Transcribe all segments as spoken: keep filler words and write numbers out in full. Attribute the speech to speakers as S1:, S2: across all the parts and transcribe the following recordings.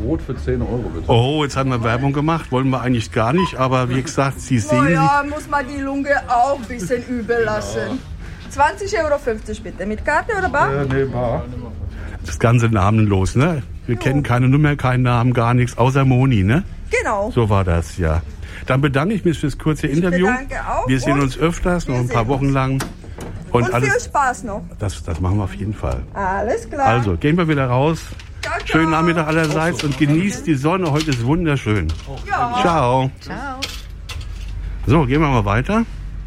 S1: Brot für zehn Euro bitte.
S2: Oh, jetzt haben wir Werbung gemacht. Wollen wir eigentlich gar nicht. Aber wie gesagt, Sie sehen...
S3: Naja, muss man die Lunge auch ein bisschen übel lassen. zwanzig Euro fünfzig bitte. Mit Karte oder bar?
S1: Äh, nee, bar.
S2: Das Ganze namenlos, ne? Wir ja. kennen keine Nummer, keinen Namen, gar nichts, außer Moni, ne?
S3: Genau.
S2: So war das, ja. Dann bedanke ich mich fürs kurze
S3: ich
S2: Interview.
S3: Bedanke auch.
S2: Wir sehen uns öfters, noch ein paar Wochen
S3: uns.
S2: lang.
S3: Und,
S2: Und
S3: alles,
S2: alles,
S3: viel Spaß noch.
S2: Das, das machen wir auf jeden Fall.
S3: Alles klar.
S2: Also, gehen wir wieder raus.
S3: Ciao, ciao.
S2: Schönen Nachmittag allerseits und genießt die Sonne. Heute ist wunderschön.
S3: Ja.
S2: Ciao.
S3: Ciao.
S2: So, gehen wir mal weiter.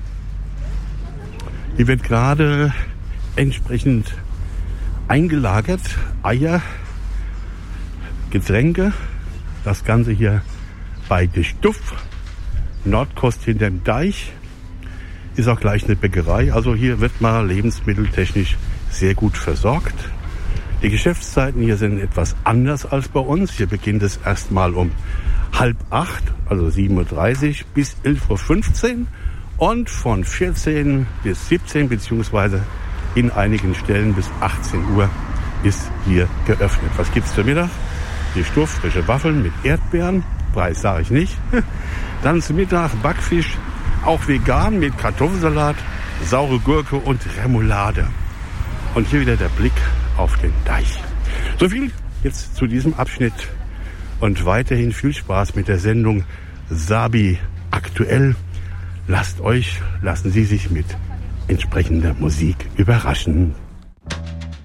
S2: Hier wird gerade entsprechend eingelagert. Eier, Getränke. Das Ganze hier bei De Stuff. Nordkost hinterm Deich. Ist auch gleich eine Bäckerei. Also hier wird man lebensmitteltechnisch sehr gut versorgt. Die Geschäftszeiten hier sind etwas anders als bei uns. Hier beginnt es erstmal um halb acht, also sieben Uhr dreißig bis elf Uhr fünfzehn und von vierzehn bis siebzehn beziehungsweise in einigen Stellen bis achtzehn Uhr ist hier geöffnet. Was gibt's zum Mittag? Die Stuff, frische Waffeln mit Erdbeeren. Preis sage ich nicht. Dann zum Mittag Backfisch, auch vegan mit Kartoffelsalat, saure Gurke und Remoulade. Und hier wieder der Blick auf den Deich. So viel jetzt zu diesem Abschnitt und weiterhin viel Spaß mit der Sendung Sabi aktuell. Lasst euch, lassen Sie sich mit entsprechender Musik überraschen.